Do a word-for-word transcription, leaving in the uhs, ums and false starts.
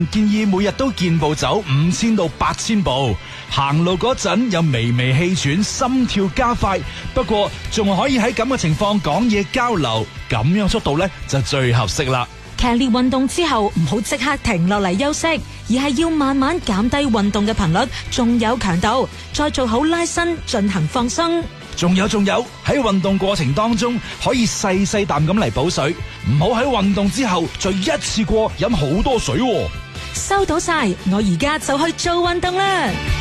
建議每日都健步走五千到八千步，行路嗰陣有微微氣喘，心跳加快。不過仲可以喺咁嘅情況講嘢交流，咁樣速度呢就最合適啦。 劇烈運動之後唔好即刻停落嚟休息，而係要慢慢減低運動嘅頻率，仲有強度，再做好拉伸進行放鬆。 仲有仲有喺運動過程當中可以細細啖咁嚟補水，唔好喺運動之後再一次過飲好多水喎。 收到晒，我而家就去做運動啦。